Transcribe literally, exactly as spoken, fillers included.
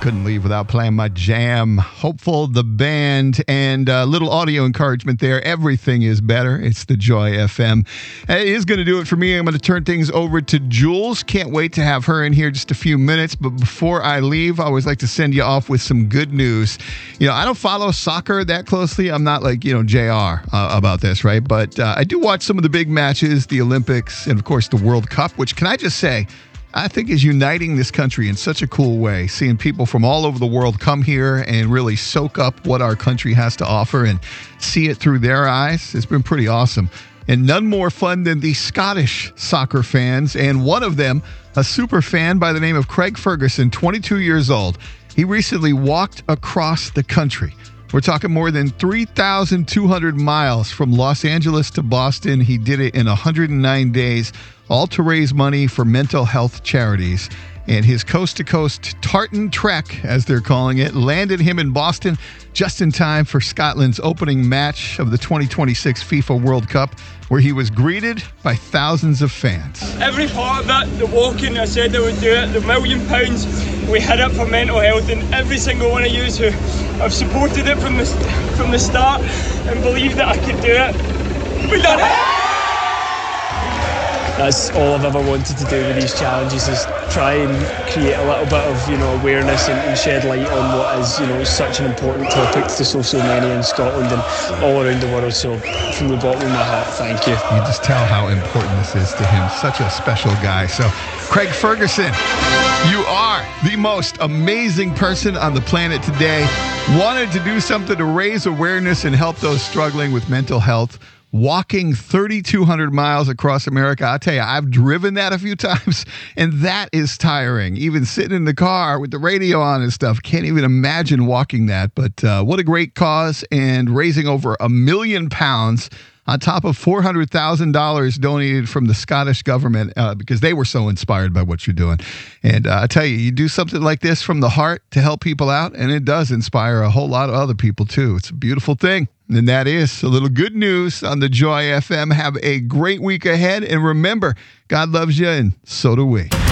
Couldn't leave without playing my jam. Hopeful, the band, and a little audio encouragement there. Everything is better. It's the Joy F M. It is going to do it for me. I'm going to turn things over to Jules. Can't wait to have her in here just a few minutes. But before I leave, I always like to send you off with some good news. You know, I don't follow soccer that closely. I'm not like, you know, J R uh, about this, right? But uh, I do watch some of the big matches, the Olympics, and of course the World Cup, which, can I just say, I think is uniting this country in such a cool way. Seeing people from all over the world come here and really soak up what our country has to offer and see it through their eyes. It's been pretty awesome. And none more fun than the Scottish soccer fans. And one of them, a super fan by the name of Craig Ferguson, twenty-two years old. He recently walked across the country. We're talking more than three thousand two hundred miles from Los Angeles to Boston. He did it in one hundred nine days, all to raise money for mental health charities. And his coast-to-coast tartan trek, as they're calling it, landed him in Boston just in time for Scotland's opening match of the twenty twenty-six FIFA World Cup, where he was greeted by thousands of fans. Every part of that, the walking, I said I would do it, the million pounds we hid it for mental health, and every single one of you who have supported it from the, from the start and believed that I could do it, we done it! That's all I've ever wanted to do with these challenges, is try and create a little bit of, you know, awareness and, and shed light on what is, you know, such an important topic to so, so many in Scotland and all around the world. So from the bottom of my heart, thank you. You just tell how important this is to him. Such a special guy. So, Craig Ferguson, you are the most amazing person on the planet today. Wanted to do something to raise awareness and help those struggling with mental health. Walking thirty-two hundred miles across America. I'll tell you, I've driven that a few times, and that is tiring. Even sitting in the car with the radio on and stuff. Can't even imagine walking that. But uh, what a great cause, and raising over a million pounds on top of four hundred thousand dollars donated from the Scottish government uh, because they were so inspired by what you're doing. And uh, I tell you, you do something like this from the heart to help people out, and it does inspire a whole lot of other people too. It's a beautiful thing. And that is a little good news on the Joy F M. Have a great week ahead. And remember, God loves you, and so do we.